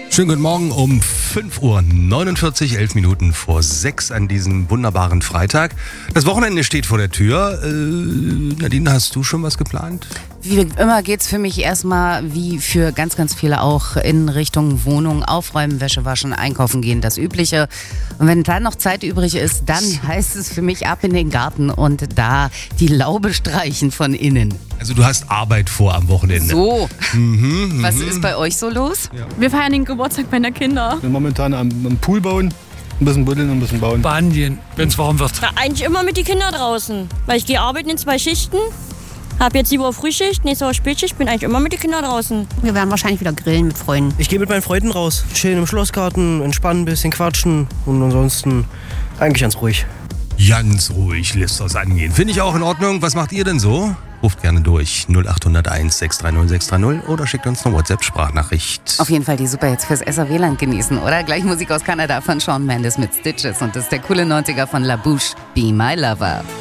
Schönen guten Morgen um 5:49 Uhr, 11 Minuten vor 6 an diesem wunderbaren Freitag. Das Wochenende steht vor der Tür. Nadine, hast du schon was geplant? Wie immer geht's für mich erstmal, wie für ganz, ganz viele auch, in Richtung Wohnung, aufräumen, Wäsche waschen, einkaufen gehen, das Übliche. Und wenn dann noch Zeit übrig ist, dann heißt es für mich ab in den Garten und da die Laube streichen von innen. Also du hast Arbeit vor am Wochenende. So, was ist bei euch so los? Ja. Wir feiern den Geburtstag meiner Kinder. Wir momentan am Pool bauen, ein bisschen buddeln und ein bisschen bauen. Baden gehen, wenn es warm wird. Ja, eigentlich immer mit den Kindern draußen, weil ich gehe arbeiten in 2 Schichten. Hab jetzt die Woche Frühschicht, nächste Woche Spätschicht, bin eigentlich immer mit den Kindern draußen. Wir werden wahrscheinlich wieder grillen mit Freunden. Ich gehe mit meinen Freunden raus, schön im Schlossgarten, entspannen, ein bisschen quatschen und ansonsten eigentlich ganz ruhig. Ganz ruhig lässt das angehen. Finde ich auch in Ordnung. Was macht ihr denn so? Ruft gerne durch 0801 630 630 oder schickt uns eine WhatsApp-Sprachnachricht. Auf jeden Fall die Superhits fürs SRW-Land genießen, oder? Gleich Musik aus Kanada von Shawn Mendes mit Stitches und das ist der coole 90er von La Bouche, Be My Lover.